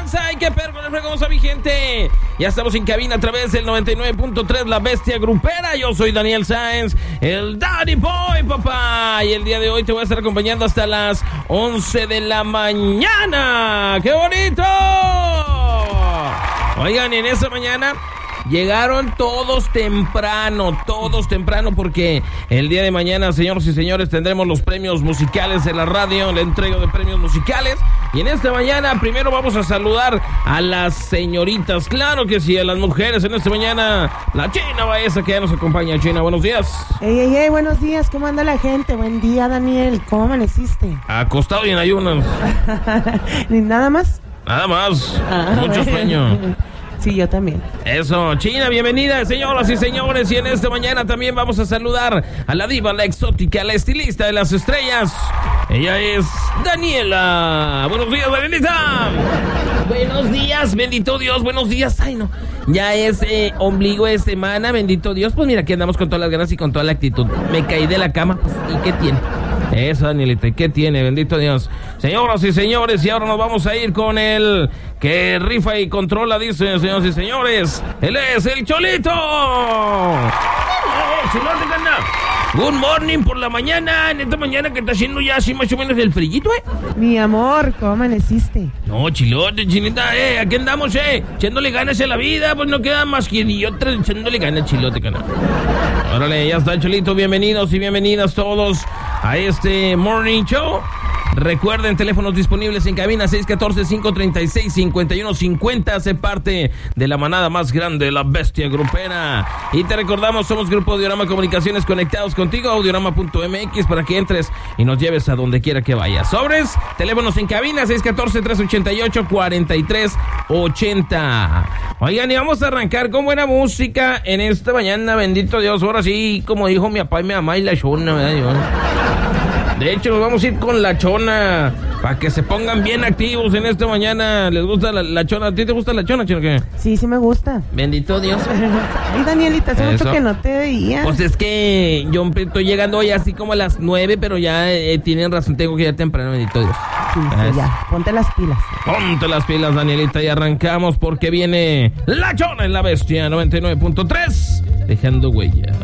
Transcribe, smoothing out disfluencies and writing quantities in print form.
tranza? ¿Y qué perro con el fregoso, mi gente? Ya estamos en cabina a través del 99.3, La Bestia Grupera. Yo soy Daniel Sáenz, el Daddy Boy, papá. Y el día de hoy te voy a estar acompañando hasta las 11 de la mañana. ¡Qué bonito! Oigan, y en esta mañana llegaron todos temprano, porque el día de mañana, señoras y señores, tendremos los premios musicales de la radio, la entrega de premios musicales. Y en esta mañana, primero vamos a saludar a las señoritas, claro que sí, a las mujeres. En esta mañana, la China Baeza, que ya nos acompaña. China, buenos días. Ey, buenos días, ¿cómo anda la gente? Buen día, Daniel, ¿cómo amaneciste? Acostado y en ayunas. ¿Ni nada más? Nada más, mucho sueño. Sí, yo también. Eso, China, bienvenida, señoras y señores. Y en esta mañana también vamos a saludar a la diva, la exótica, la estilista de las estrellas. Ella es Daniela. Buenos días, Danielita. Buenos días, bendito Dios, buenos días. Ay, no, ya es ombligo de semana, bendito Dios. Pues mira, aquí andamos con todas las ganas y con toda la actitud. Me caí de la cama, pues, ¿y qué tiene? Eso, Danielita, ¿qué tiene? Bendito Dios. Señoras y señores, y ahora nos vamos a ir con el que rifa y controla, dice, señoras y señores. Él es el Cholito. Chilote, cana. Good morning por la mañana. En esta mañana que está haciendo ya así más o menos el frillito, Mi amor, ¿cómo amaneciste? No, Chilote, Chinita, aquí andamos, echándole ganas a la vida. Pues no queda más que ni otra echándole ganas, Chilote, cana. Órale, ya está, Cholito. Bienvenidos y bienvenidas todos a este Morning Show. Recuerden, teléfonos disponibles en cabina 614-536-5150. Sé parte de la manada más grande, La Bestia Grupera. Y te recordamos, somos Grupo Audiorama Comunicaciones, conectados contigo, audiorama.mx, para que entres y nos lleves a donde quiera que vayas. Sobres, teléfonos en cabina 614-388-4380. Oigan, y vamos a arrancar con buena música en esta mañana, bendito Dios. Ahora sí, como dijo mi papá y mi mamá y la chona, ¿verdad? De hecho, nos vamos a ir con la chona para que se pongan bien activos en esta mañana. ¿Les gusta la chona? ¿A ti te gusta la chona, Chino? ¿Qué? Sí, me gusta. Bendito Dios. Ay, Danielita, hace mucho que no te veía. Pues es que yo estoy llegando hoy así como a las 9, pero ya tienen razón, tengo que ir temprano, bendito Dios. Sí, ya, ponte las pilas. Ponte las pilas, Danielita, y arrancamos porque viene la chona en La Bestia 99.3, dejando huella.